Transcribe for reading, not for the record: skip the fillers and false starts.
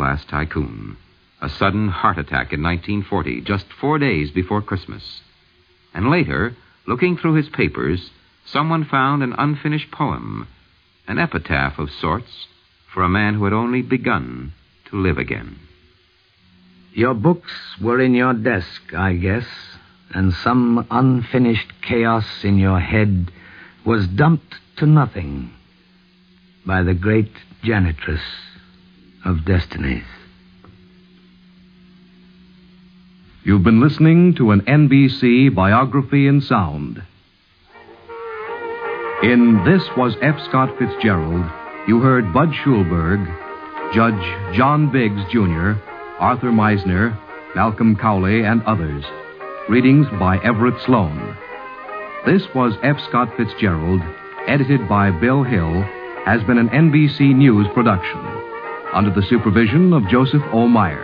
glass tycoon. A sudden heart attack in 1940, just 4 days before Christmas. And later, looking through his papers, someone found an unfinished poem, an epitaph of sorts for a man who had only begun to live again. Your books were in your desk, I guess, and some unfinished chaos in your head was dumped to nothing by the great janitress of destinies. You've been listening to an NBC biography in sound. In This Was F. Scott Fitzgerald, you heard Bud Schulberg, Judge John Biggs, Jr., Arthur Meisner, Malcolm Cowley, and others. Readings by Everett Sloan. This Was F. Scott Fitzgerald, edited by Bill Hill, has been an NBC News production, under the supervision of Joseph O. Meyer.